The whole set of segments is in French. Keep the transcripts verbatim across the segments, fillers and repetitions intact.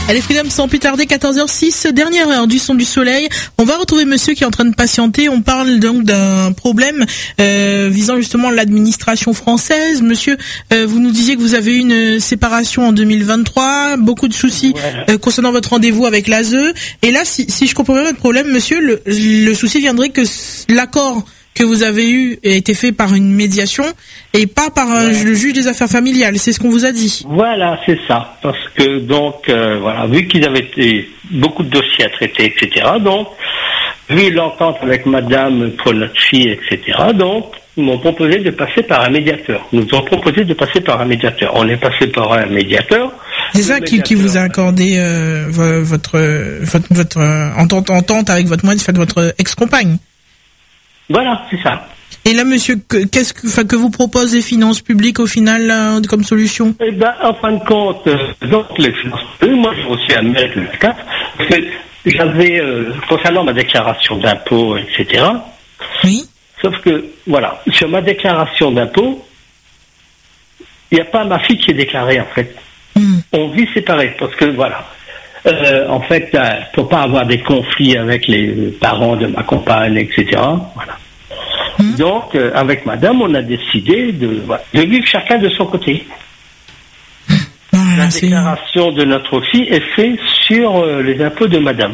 Allez, Freedom, sans plus tarder, quatorze heures six, dernière heure du son du soleil. On va retrouver monsieur qui est en train de patienter. On parle donc d'un problème euh, visant justement l'administration française. Monsieur, euh, vous nous disiez que vous avez eu une séparation en deux mille vingt-trois, beaucoup de soucis ouais. euh, concernant votre rendez-vous avec l'A S E. Et là, si, si je comprends bien votre problème, monsieur, le, le souci viendrait que l'accord que vous avez eu a été fait par une médiation et pas par un, ouais. le juge des affaires familiales. C'est ce qu'on vous a dit. Voilà, c'est ça. Parce que donc, euh, voilà, vu qu'ils avaient été, beaucoup de dossiers à traiter, et cetera. Donc, vu l'entente avec madame pour notre fille, et cetera. Donc, ils m'ont proposé de passer par un médiateur. Nous ont proposé de passer par un médiateur. On est passé par un médiateur. C'est ça qui, qui vous a accordé euh, votre, votre, votre euh, entente, entente avec votre moitié, votre ex-compagne. Voilà, c'est ça. Et là, monsieur, qu'est-ce que, enfin, que vous proposent les finances publiques au final là, comme solution? Eh ben, en fin de compte, euh, donc les finances publiques, moi j'ai reçu un mail de la C A F, parce que j'avais, euh, concernant ma déclaration d'impôt, et cetera. Oui. Sauf que, voilà, sur ma déclaration d'impôt, il n'y a pas ma fille qui est déclarée en fait. Mm. On vit séparés, parce que voilà. Euh, en fait, euh, pour pas avoir des conflits avec les parents de ma compagne, et cetera. Voilà. Mmh. Donc, euh, avec madame, on a décidé de, voilà, de vivre chacun de son côté. Voilà, la c'est... déclaration de notre fille est faite sur euh, les impôts de madame.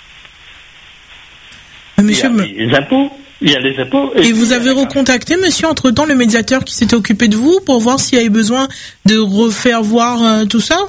Monsieur, il y a les impôts, il y a les impôts. Et, et vous avez recontacté, monsieur, entre-temps, le médiateur qui s'était occupé de vous pour voir s'il y avait besoin de refaire voir euh, tout ça?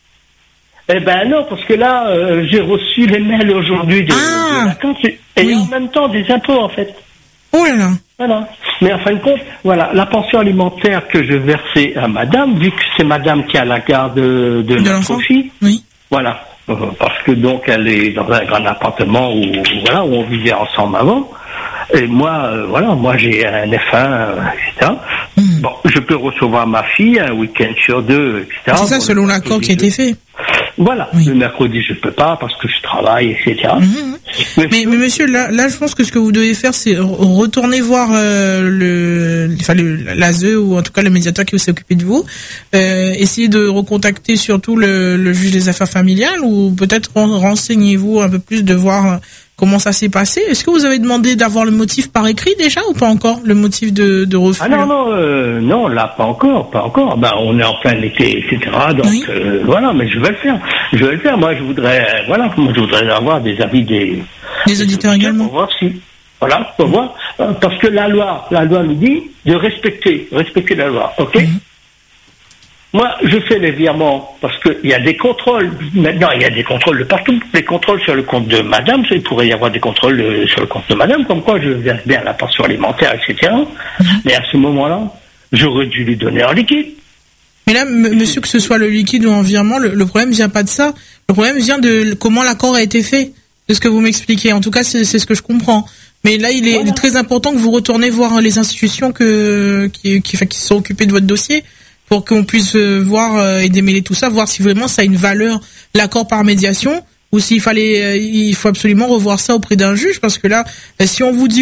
Eh ben non, parce que là, euh, j'ai reçu les mails aujourd'hui de, ah, de vacances et, et oui. en même temps des impôts, en fait. Oh là là. Voilà. Mais en fin de compte, voilà, la pension alimentaire que je versais à madame, vu que c'est madame qui a la garde de, de notre fille, oui. voilà, euh, parce que donc elle est dans un grand appartement où, voilà, où on vivait ensemble avant. Et moi, euh, voilà, moi j'ai un F un, euh, et cetera. Mmh. Bon, je peux recevoir ma fille un week-end sur deux, et cetera. C'est ça, bon, selon l'accord qui a été fait. Voilà, oui. Le mercredi je peux pas parce que je travaille, et cetera. Mmh. Mais, mais, mais monsieur, là, là, je pense que ce que vous devez faire, c'est retourner voir euh, le, enfin, le, l'A S E ou en tout cas le médiateur qui s'est occupé de vous. Euh, essayer de recontacter surtout le, le juge des affaires familiales ou peut-être renseignez-vous un peu plus de voir comment ça s'est passé. Est-ce que vous avez demandé d'avoir le motif par écrit déjà ou pas encore, le motif de, de refus? Ah non, non, euh, non, là, pas encore, pas encore. Ben, on est en plein été, et cetera. Donc, oui. euh, voilà, mais je vais le faire. Je vais le faire. Moi, je voudrais, euh, voilà, moi, je voudrais avoir des avis des... Des auditeurs également. Pour voir si... Voilà, pour voir. Parce que la loi, la loi nous dit de respecter, respecter la loi, ok? Mm-hmm. Moi, je fais les virements parce qu'il y a des contrôles. Maintenant, il y a des contrôles de partout. Les contrôles sur le compte de madame, il pourrait y avoir des contrôles sur le compte de madame, comme quoi je verse bien la pension alimentaire, et cetera. Mm-hmm. Mais à ce moment-là, j'aurais dû lui donner en liquide. Mais là, m- monsieur, que ce soit le liquide ou en virement, le, le problème vient pas de ça. Le problème vient de comment l'accord a été fait, de ce que vous m'expliquez. En tout cas, c'est, c'est ce que je comprends. Mais là, il est voilà. très important que vous retournez voir les institutions que, qui, qui, qui sont occupées de votre dossier, pour qu'on puisse voir et démêler tout ça, voir si vraiment ça a une valeur, l'accord par médiation, ou s'il fallait, il faut absolument revoir ça auprès d'un juge, parce que là, si on vous dit